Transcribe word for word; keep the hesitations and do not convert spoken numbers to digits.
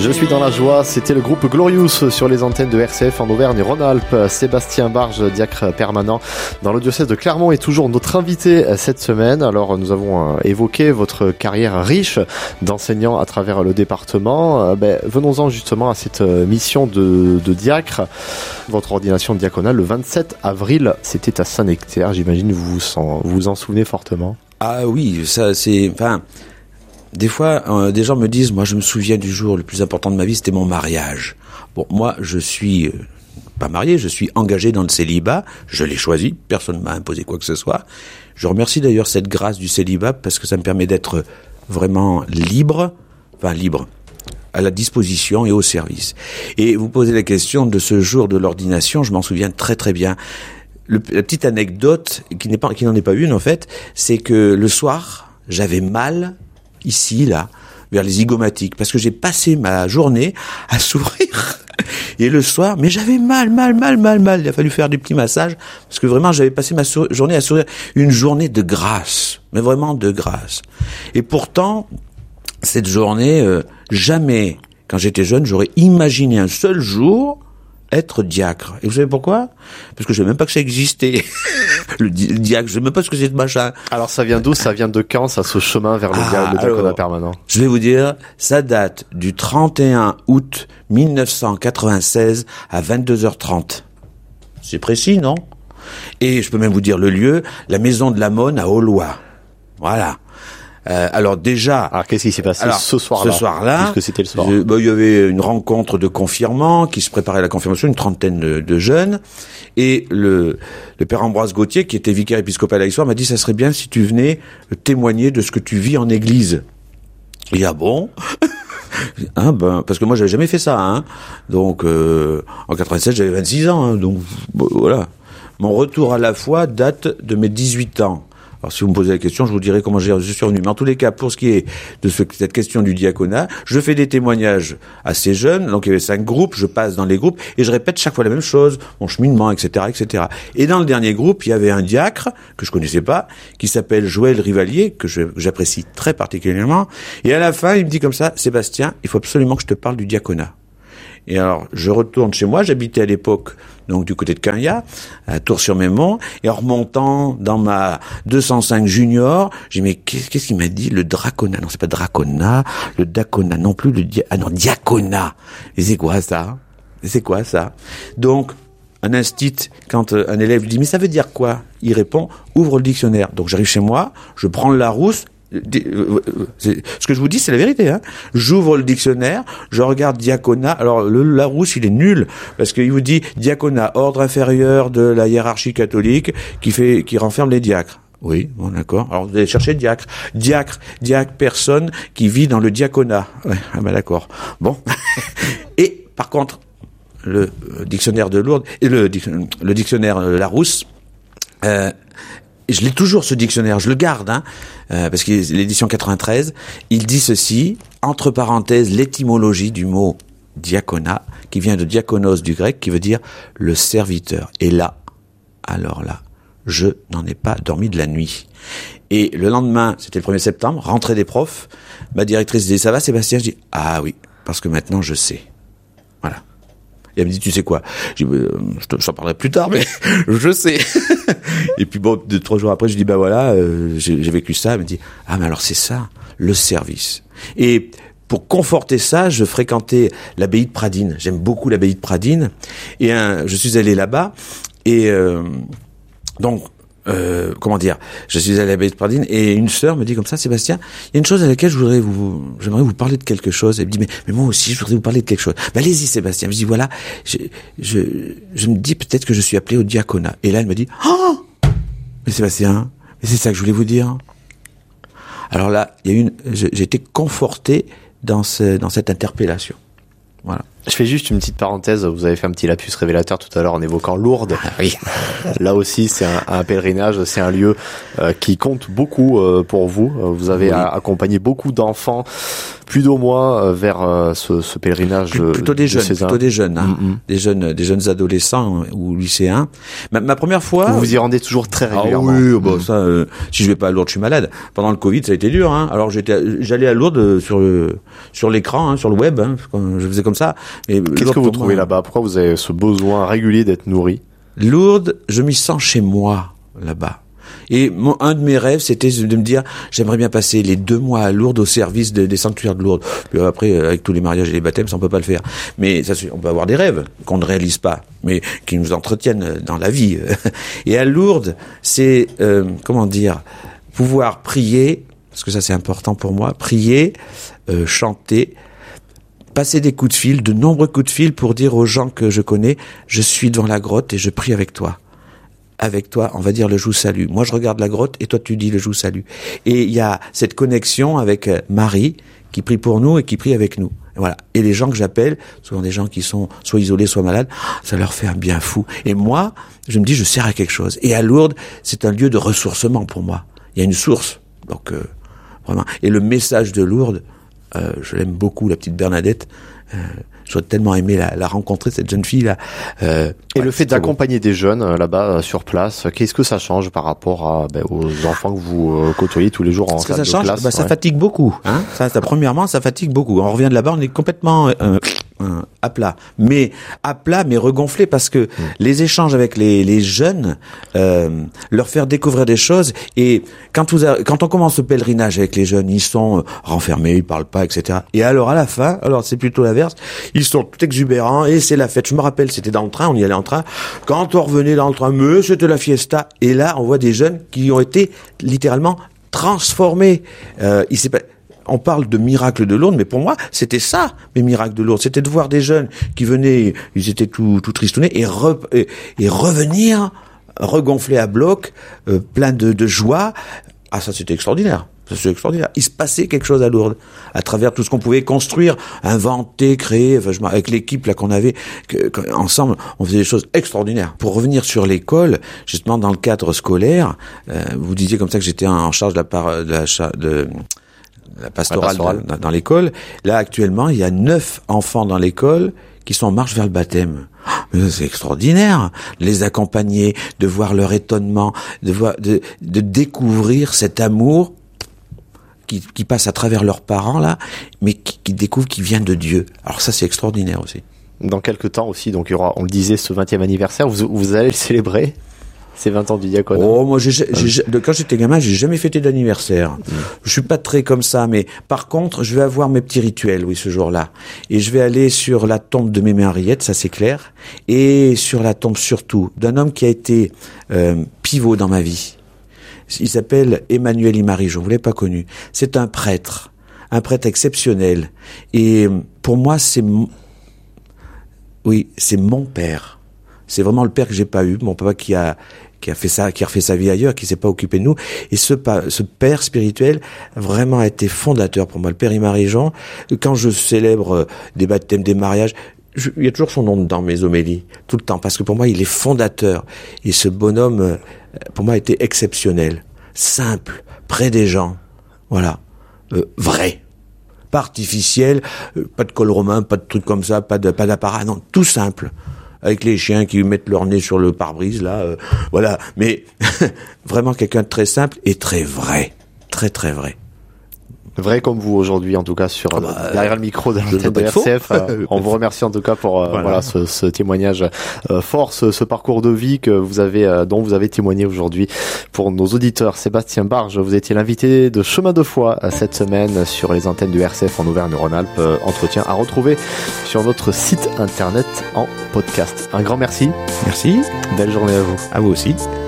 Je suis dans la joie, c'était le groupe Glorious sur les antennes de R C F en Auvergne-Rhône-Alpes. Sébastien Barge, diacre permanent dans le diocèse de Clermont, est toujours notre invité cette semaine. Alors nous avons évoqué votre carrière riche d'enseignant à travers le département. Ben, venons-en justement à cette mission de, de diacre. Votre ordination diaconale le vingt-sept avril, c'était à Saint-Nectaire, j'imagine que vous vous en, vous en souvenez fortement. Ah oui, ça c'est... Enfin, des fois, euh, des gens me disent, moi je me souviens du jour le plus important de ma vie, c'était mon mariage. Bon, moi je suis euh, pas marié, je suis engagé dans le célibat, je l'ai choisi, personne ne m'a imposé quoi que ce soit. Je remercie d'ailleurs cette grâce du célibat parce que ça me permet d'être vraiment libre, enfin libre, à la disposition et au service. Et vous posez la question de ce jour de l'ordination, je m'en souviens très très bien. Le, la petite anecdote, qui n'est pas, qui n'en est pas une en fait, c'est que le soir, j'avais mal, ici, là, vers les zygomatiques, parce que j'ai passé ma journée à sourire, et le soir, mais j'avais mal, mal, mal, mal, mal, il a fallu faire des petits massages, parce que vraiment, j'avais passé ma sou- journée à sourire, une journée de grâce, mais vraiment de grâce. Et pourtant, cette journée, euh, jamais, quand j'étais jeune, j'aurais imaginé un seul jour être diacre. Et vous savez pourquoi ? Parce que je ne savais même pas que ça existait. le, di- le diacre, je ne sais même pas ce que c'est ce machin. Alors ça vient d'où ? Ça vient de quand, ça, ce chemin vers le, Ah, dia- le diaconat alors, permanent ? Je vais vous dire, ça date du trente et un août mille neuf cent quatre-vingt-seize à vingt-deux heures trente. C'est précis, non ? Et je peux même vous dire le lieu, la maison de la Monne à Aulois. Voilà. Euh, alors déjà... Alors qu'est-ce qui s'est passé alors, ce soir-là ? Ce soir-là, puisque c'était le soir. je, bah, il y avait une rencontre de confirmants qui se préparait à la confirmation, une trentaine de, de jeunes, et le, le père Ambroise Gauthier, qui était vicaire épiscopal à l'histoire, m'a dit ça serait bien si tu venais témoigner de ce que tu vis en église. Et ah bon hein, ben, parce que moi j'avais jamais fait ça, hein. Donc euh, en quatre-vingt-sept j'avais vingt-six ans, hein, donc bon, voilà. Mon retour à la foi date de mes dix-huit ans. Alors si vous me posez la question, je vous dirai comment je suis revenu. Mais en tous les cas, pour ce qui est de ce, cette question du diaconat, je fais des témoignages assez jeunes. Donc il y avait cinq groupes, je passe dans les groupes et je répète chaque fois la même chose, mon cheminement, et cetera, et cetera. Et dans le dernier groupe, il y avait un diacre que je connaissais pas, qui s'appelle Joël Rivalier, que, je, que j'apprécie très particulièrement. Et à la fin, il me dit comme ça, Sébastien, il faut absolument que je te parle du diaconat. Et alors, je retourne chez moi, j'habitais à l'époque, donc du côté de Quinhat, à Tours-sur-Mémont, et en remontant dans ma deux cent cinq junior, j'ai dit, mais qu'est-ce, qu'est-ce qu'il m'a dit? Le draconat. Non, c'est pas draconat, le dacona non plus, le dia, ah non, diaconat. Et c'est quoi ça? Et c'est quoi ça? Donc, un instit, quand un élève lui dit, mais ça veut dire quoi? Il répond, ouvre le dictionnaire. Donc j'arrive chez moi, je prends le Larousse, ce que je vous dis, c'est la vérité, hein. J'ouvre le dictionnaire, je regarde diaconat. Alors, le Larousse, il est nul, parce qu'il vous dit diaconat, ordre inférieur de la hiérarchie catholique, qui fait, qui renferme les diacres. Oui, bon, d'accord. Alors, vous allez chercher diacre. Diacre, diacre, personne qui vit dans le diaconat. Ouais, ah ben d'accord. Bon. Et, par contre, le dictionnaire de Lourdes, et le, le dictionnaire Larousse, euh, je l'ai toujours, ce dictionnaire, je le garde, hein, euh, parce que l'édition quatre-vingt-treize, il dit ceci, entre parenthèses, l'étymologie du mot diaconat, qui vient de diakonos du grec, qui veut dire le serviteur. Et là, alors là, je n'en ai pas dormi de la nuit. Et le lendemain, c'était le premier septembre, rentrée des profs, ma directrice dit, ça va Sébastien? Je dis, ah oui, parce que maintenant je sais. Voilà. Et elle me dit, tu sais quoi? Je dis, euh, je te, j'en parlerai plus tard, mais je sais. Et puis bon, deux, trois jours après, je dis, bah voilà, euh, j'ai, j'ai vécu ça. Elle me dit, ah mais alors c'est ça, le service. Et pour conforter ça, je fréquentais l'abbaye de Pradines. J'aime beaucoup l'abbaye de Pradines. Et un, je suis allé là-bas. Et euh, donc, euh, comment dire, je suis allé à l'abbaye de Pradines et une sœur me dit comme ça, Sébastien, il y a une chose à laquelle je voudrais vous, j'aimerais vous parler de quelque chose. Elle me dit, mais, mais moi aussi, je voudrais vous parler de quelque chose. Ben, allez-y, Sébastien. Je dis, voilà, je, je, je me dis peut-être que je suis appelé au diaconat. Et là, elle me dit, oh, mais Sébastien, mais c'est ça que je voulais vous dire. Alors là, il y a une, j'ai été conforté dans ce, dans cette interpellation. Voilà. Je fais juste une petite parenthèse, vous avez fait un petit lapsus révélateur tout à l'heure en évoquant Lourdes. Ah, oui. Là aussi, c'est un, un pèlerinage, c'est un lieu euh, qui compte beaucoup euh, pour vous. Vous avez oui. a, accompagné beaucoup d'enfants plus d'un mois vers euh, ce, ce pèlerinage. Plutôt des de jeunes, Cézanne. plutôt des jeunes, hein, mm-hmm. des jeunes, des jeunes adolescents ou lycéens. Ma, ma première fois. Vous vous y rendez toujours très régulièrement. Ah oui, bah, ça, euh, si je vais pas à Lourdes, je suis malade. Pendant le Covid, ça a été dur. Hein. Alors j'étais, j'allais à Lourdes sur le, sur l'écran, hein, sur le web. Hein, je faisais comme ça. Et qu'est-ce Lourdes, que vous trouvez moi, là-bas? Pourquoi vous avez ce besoin régulier d'être nourri? Lourdes, je m'y sens chez moi là-bas. Et mon, un de mes rêves, c'était de me dire, j'aimerais bien passer les deux mois à Lourdes au service de, des sanctuaires de Lourdes. Puis après, avec tous les mariages et les baptêmes, ça on peut pas le faire. Mais ça, on peut avoir des rêves qu'on ne réalise pas, mais qui nous entretiennent dans la vie. Et à Lourdes, c'est euh, comment dire, pouvoir prier, parce que ça c'est important pour moi, prier, euh, chanter, passer des coups de fil, de nombreux coups de fil pour dire aux gens que je connais, je suis devant la grotte et je prie avec toi. Avec toi, on va dire le joug salut. Moi, je regarde la grotte et toi, tu dis le joug salut. Et il y a cette connexion avec Marie qui prie pour nous et qui prie avec nous. Et voilà. Et les gens que j'appelle, souvent des gens qui sont soit isolés, soit malades, ça leur fait un bien fou. Et moi, je me dis, je sers à quelque chose. Et à Lourdes, c'est un lieu de ressourcement pour moi. Il y a une source. Donc, euh, vraiment. Et le message de Lourdes, euh, je l'aime beaucoup, la petite Bernadette. Euh, J'aurais tellement aimé la, la rencontrer, cette jeune fille là. Euh, et ouais, le fait d'accompagner beau. des jeunes euh, là-bas euh, sur place, qu'est-ce que ça change par rapport à, ben, aux enfants que vous euh, côtoyez tous les jours en salle de change, classe? bah, ça ouais. fatigue beaucoup. Hein ça, ça, premièrement, ça fatigue beaucoup. On revient de là-bas, on est complètement euh, euh, à plat, mais à plat, mais regonflé parce que mmh. les échanges avec les, les jeunes, euh, leur faire découvrir des choses. Et quand, vous a, quand on commence le pèlerinage avec les jeunes, ils sont euh, renfermés, ils parlent pas, et cetera. Et alors à la fin, alors c'est plutôt l'inverse, ils sont tout exubérants et c'est la fête. Je me rappelle, c'était dans le train, on y allait en train. Quand on revenait dans le train, mais c'était la fiesta. Et là, on voit des jeunes qui ont été littéralement transformés. Euh, il s'est pas On parle de miracles de Lourdes, mais pour moi, c'était ça, mes miracles de Lourdes. C'était de voir des jeunes qui venaient, ils étaient tout, tout tristounés, et, re, et, et revenir, regonflés à bloc, euh, plein de, de joie. Ah, ça, c'était extraordinaire. Ça, c'est extraordinaire. Il se passait quelque chose à Lourdes, à travers tout ce qu'on pouvait construire, inventer, créer, enfin, je, avec l'équipe là qu'on avait, que, que, ensemble, on faisait des choses extraordinaires. Pour revenir sur l'école, justement dans le cadre scolaire, euh, vous disiez comme ça que j'étais en charge de la part de la, de, la pastorale, la pastorale. Dans, dans l'école. Là, actuellement, il y a neuf enfants dans l'école qui sont en marche vers le baptême. Mais c'est extraordinaire, de les accompagner, de voir leur étonnement, de voir, de, de découvrir cet amour qui, qui passe à travers leurs parents là, mais qui, qui découvrent qu'il vient de Dieu. Alors ça, c'est extraordinaire aussi. Dans quelques temps aussi, donc il y aura, on le disait, ce vingtième anniversaire. Vous, vous allez le célébrer? C'est vingt ans du diaconat. Oh, moi, j'ai, j'ai, quand j'étais gamin, j'ai jamais fêté d'anniversaire. Mmh. Je suis pas très comme ça, mais par contre, je vais avoir mes petits rituels, oui, ce jour-là. Et je vais aller sur la tombe de Mémé Henriette, ça c'est clair, et sur la tombe surtout d'un homme qui a été euh, pivot dans ma vie. Il s'appelle Emmanuel Imarijon, vous l'avez pas connu. C'est un prêtre, un prêtre exceptionnel. Et pour moi, c'est mon... oui, c'est mon père. C'est vraiment le père que j'ai pas eu, mon papa qui a qui a fait ça, qui a refait sa vie ailleurs, qui s'est pas occupé de nous. Et ce ce père spirituel vraiment a été fondateur pour moi, le père Imarijon. Quand je célèbre des baptêmes, des mariages, je, il y a toujours son nom dans mes homélies, tout le temps, parce que pour moi, il est fondateur. Et ce bonhomme, pour moi, a été exceptionnel, simple, près des gens, voilà, euh, vrai. Pas artificiel, euh, pas de col romain, pas de trucs comme ça, pas de pas d'apparat, non, tout simple. Avec les chiens qui mettent leur nez sur le pare-brise, là, euh, voilà. Mais vraiment quelqu'un de très simple et très vrai, très très vrai. Vrai comme vous aujourd'hui, en tout cas, sur ah bah, derrière le micro de l'antenne de R C F. Euh, on vous remercie en tout cas pour euh, voilà. voilà ce, ce témoignage euh, fort, ce, ce parcours de vie que vous avez, euh, dont vous avez témoigné aujourd'hui pour nos auditeurs. Sébastien Barge, vous étiez l'invité de Chemin de Foi cette semaine sur les antennes du R C F en Auvergne-Rhône-Alpes. Euh, entretien à retrouver sur notre site internet en podcast. Un grand merci. Merci. Belle journée à vous. À vous aussi.